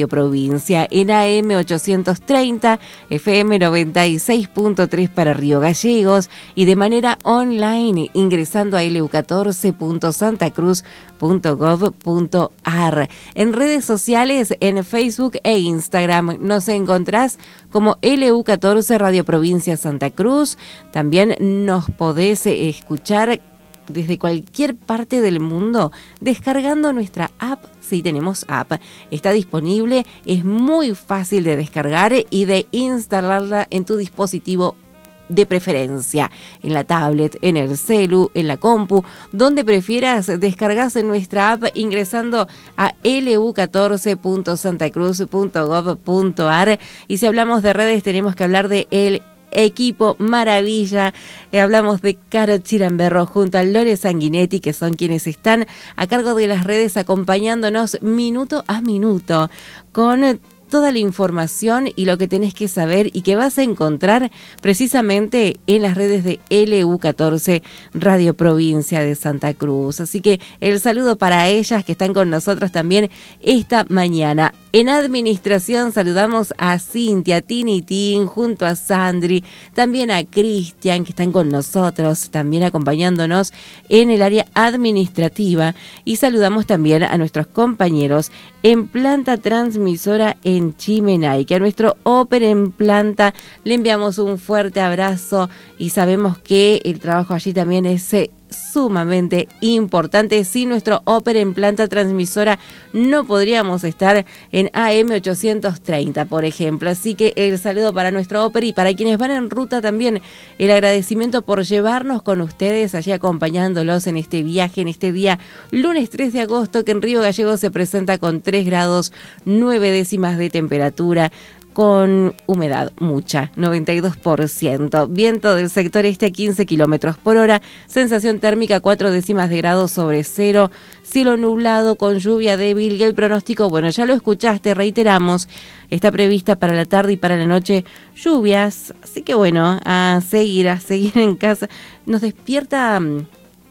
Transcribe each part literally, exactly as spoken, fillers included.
Provincia en A M ochocientos treinta, F M noventa y seis punto tres para Río Gallegos y de manera online ingresando a L U catorce punto santacruz punto gov punto ar. En redes sociales, en Facebook e Instagram nos encontrás como L U catorce Radio Provincia Santa Cruz. También nos podés escuchar desde cualquier parte del mundo descargando nuestra app. Sí, tenemos app, está disponible, es muy fácil de descargar y de instalarla en tu dispositivo de preferencia, en la tablet, en el celu, en la compu, donde prefieras. Descargas en nuestra app ingresando a L U catorce punto santacruz punto gov punto ar. Y si hablamos de redes, tenemos que hablar de el equipo maravilla. Eh, hablamos de Caro Chiramberro junto a Lore Sanguinetti, que son quienes están a cargo de las redes acompañándonos minuto a minuto con toda la información y lo que tenés que saber y que vas a encontrar precisamente en las redes de L U catorce Radio Provincia de Santa Cruz. Así que el saludo para ellas que están con nosotros también esta mañana. En administración saludamos a Cintia, Tini Tin, junto a Sandri, también a Cristian, que están con nosotros, también acompañándonos en el área administrativa. Y saludamos también a nuestros compañeros en planta transmisora en Chimenay, que a nuestro Oper en planta le enviamos un fuerte abrazo y sabemos que el trabajo allí también es eh, sumamente importante. Sin nuestro Oper en planta transmisora no podríamos estar en A M ochocientos treinta, por ejemplo. Así que el saludo para nuestro Oper y para quienes van en ruta también el agradecimiento por llevarnos con ustedes allí acompañándolos en este viaje, en este día lunes tres de agosto, que en Río Gallegos se presenta con tres grados nueve décimas de temperatura, con humedad mucha, noventa y dos por ciento. Viento del sector este a quince kilómetros por hora, sensación térmica cuatro décimas de grado sobre cero, cielo nublado con lluvia débil y el pronóstico, bueno, ya lo escuchaste, reiteramos, está prevista para la tarde y para la noche lluvias, así que bueno, a seguir, a seguir en casa. Nos despierta um,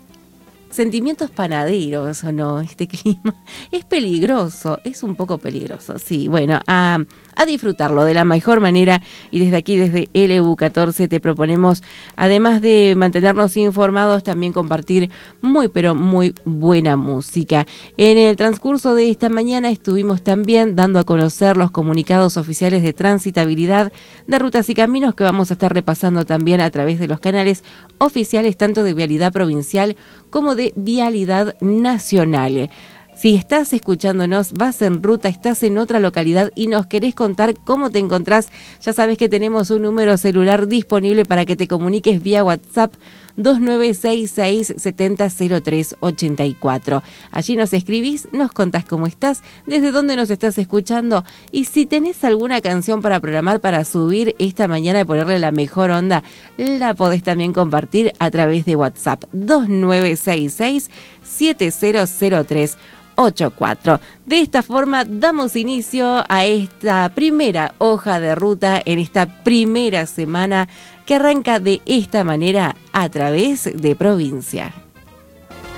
sentimientos panaderos, ¿o no? Este clima es peligroso, es un poco peligroso, sí, bueno, a... a disfrutarlo de la mejor manera. Y desde aquí, desde L U catorce, te proponemos, además de mantenernos informados, también compartir muy pero muy buena música. En el transcurso de esta mañana estuvimos también dando a conocer los comunicados oficiales de transitabilidad de rutas y caminos que vamos a estar repasando también a través de los canales oficiales tanto de Vialidad Provincial como de Vialidad Nacional. Si estás escuchándonos, vas en ruta, estás en otra localidad y nos querés contar cómo te encontrás, ya sabes que tenemos un número celular disponible para que te comuniques vía WhatsApp dos nueve seis seis siete cero cero tres ocho cuatro. Allí nos escribís, nos contás cómo estás, desde dónde nos estás escuchando y si tenés alguna canción para programar para subir esta mañana y ponerle la mejor onda, la podés también compartir a través de WhatsApp dos nueve seis seis siete cero cero tres ocho cuatro. De esta forma damos inicio a esta primera hoja de ruta en esta primera semana que arranca de esta manera a través de Provincia.